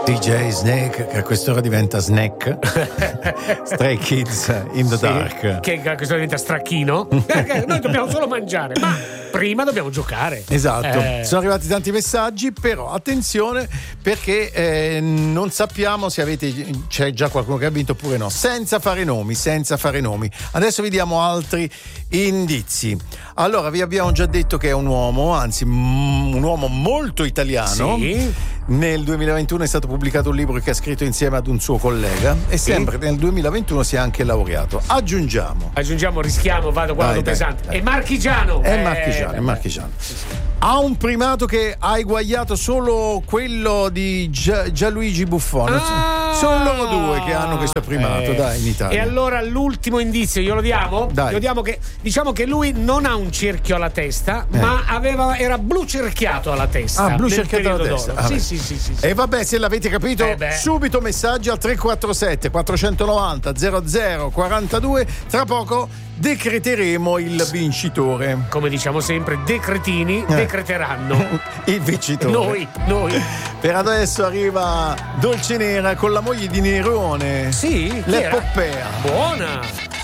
DJ Snake, che a quest'ora diventa Snack. Stray Kids in the Dark. Che a quest'ora diventa stracchino. Noi dobbiamo solo mangiare, ma prima dobbiamo giocare. Esatto. Sono arrivati tanti messaggi, però attenzione, perché non sappiamo se c'è già qualcuno che ha vinto oppure no. Senza fare nomi. Adesso vi diamo altri indizi. Allora, vi abbiamo già detto che è un uomo, anzi un uomo molto italiano. Sì. Nel 2021 è stato pubblicato un libro che ha scritto insieme ad un suo collega e sempre nel 2021 si è anche laureato. Aggiungiamo, rischiamo, guardo pesante. Dai. È marchigiano. È marchigiano. Ha un primato che ha eguagliato solo quello di Gianluigi Buffon. Sono loro due che hanno questo primato, in Italia. E allora l'ultimo indizio glielo diamo? Dai. Glielo diamo che diciamo che lui non ha un cerchio alla testa, ma era blu cerchiato alla testa. Blu cerchiato alla testa. Sì. E vabbè, se l'avete capito, subito messaggio al 347 490 0042. Tra poco decreteremo il vincitore. Come diciamo sempre, decretini decreteranno il vincitore. Noi. Per adesso arriva Dolce Nera con la moglie di Nerone. Sì, l'epopea. Buona.